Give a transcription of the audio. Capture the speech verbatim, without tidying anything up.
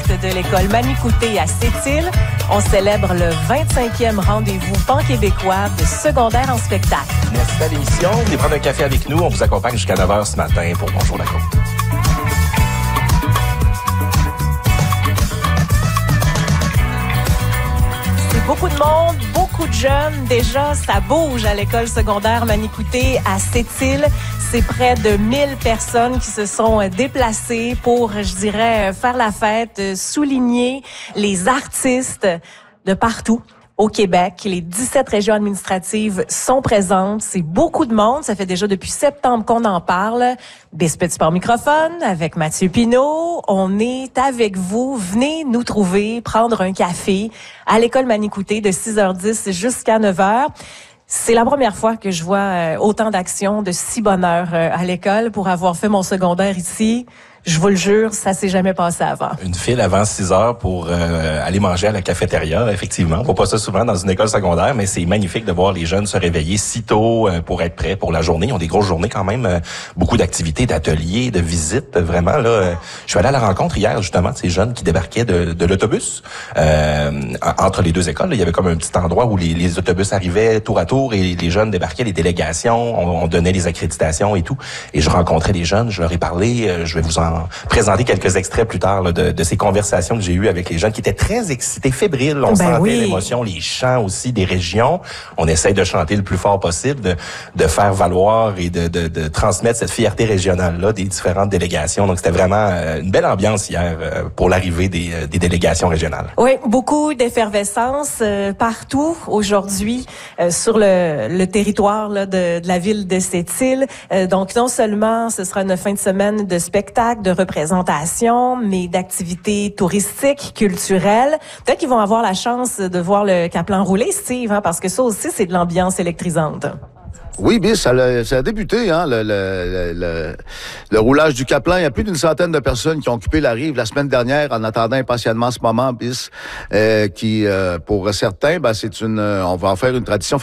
de l'école Manicouté à Sept-Îles. On célèbre le vingt-cinquième rendez-vous pan-québécois de secondaire en spectacle. Merci à l'émission. Venez prendre un café avec nous. On vous accompagne jusqu'à neuf heures ce matin pour Bonjour la Côte. Beaucoup de monde, beaucoup de jeunes. Déjà, ça bouge à l'école secondaire Manicouté à Sept-Îles. C'est près de mille personnes qui se sont déplacées pour, je dirais, faire la fête, souligner les artistes de partout au Québec. Les dix-sept régions administratives sont présentes. C'est beaucoup de monde. Ça fait déjà depuis septembre qu'on en parle. Biscuit Sport Microphone avec Mathieu Pinault. On est avec vous. Venez nous trouver, prendre un café à l'école Manicouté de six heures dix jusqu'à neuf heures. C'est la première fois que je vois autant d'actions, de si bonne heure à l'école pour avoir fait mon secondaire ici. Je vous le jure, ça s'est jamais passé avant. Une file avant six heures pour euh, aller manger à la cafétéria, effectivement. On voit pas ça souvent dans une école secondaire, mais c'est magnifique de voir les jeunes se réveiller si tôt euh, pour être prêts pour la journée. Ils ont des grosses journées quand même, euh, beaucoup d'activités, d'ateliers, de visites, vraiment. Là, euh, je suis allé à la rencontre hier, justement, de ces jeunes qui débarquaient de, de l'autobus. Euh, entre les deux écoles, là, il y avait comme un petit endroit où les, les autobus arrivaient tour à tour et les jeunes débarquaient, les délégations, on, on donnait les accréditations et tout. Et je rencontrais les jeunes, je leur ai parlé, euh, je vais vous en présenter quelques extraits plus tard là, de, de ces conversations que j'ai eues avec les jeunes qui étaient très excités, fébriles. On ben sentait oui. l'émotion, les chants aussi des régions. On essaye de chanter le plus fort possible, de, de faire valoir et de, de, de transmettre cette fierté régionale-là des différentes délégations. Donc, c'était vraiment une belle ambiance hier pour l'arrivée des, des délégations régionales. Oui, beaucoup d'effervescence euh, partout aujourd'hui euh, sur le, le territoire là, de, de la ville de Sept-Îles. Euh, donc, non seulement ce sera une fin de semaine de spectacle, de représentation, mais d'activités touristiques, culturelles. Peut-être qu'ils vont avoir la chance de voir le Caplan rouler, Steve, hein, parce que ça aussi, c'est de l'ambiance électrisante. Oui, bis, ça a, ça a débuté, hein, le, le, le, le roulage du Caplan. Il y a plus d'une centaine de personnes qui ont occupé la rive la semaine dernière en attendant impatiemment ce moment, bis, euh, qui, euh, pour certains, ben, c'est une, on va en faire une tradition.